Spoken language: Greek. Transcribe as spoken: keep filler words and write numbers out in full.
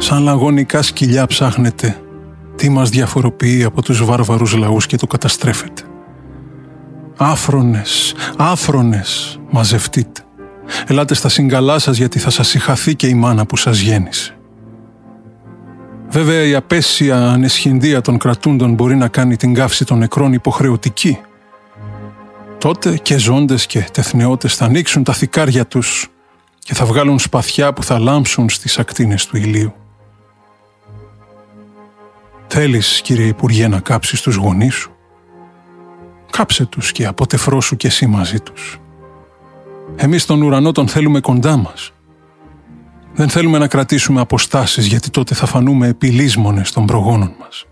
Σαν λαγωνικά σκυλιά ψάχνετε τι μας διαφοροποιεί από τους βάρβαρους λαούς και το καταστρέφετε. Άφρονες, άφρονες, μαζευτείτε. Ελάτε στα συγκαλά σας, γιατί θα σας συχαθεί και η μάνα που σας γέννησε. Βέβαια η απέσια ανεσχυνδία των κρατούντων μπορεί να κάνει την καύση των νεκρών υποχρεωτική. Τότε και ζώντες και τεθνεώτες θα ανοίξουν τα θικάρια τους και θα βγάλουν σπαθιά που θα λάμψουν στις ακτίνες του ηλίου. Θέλεις, κύριε Υπουργέ, να κάψεις τους γονείς σου? Κάψε τους και αποτεφρώσου κι εσύ μαζί τους. Εμείς τον ουρανό τον θέλουμε κοντά μας. Δεν θέλουμε να κρατήσουμε αποστάσεις, γιατί τότε θα φανούμε επιλύσμονες των προγόνων μας.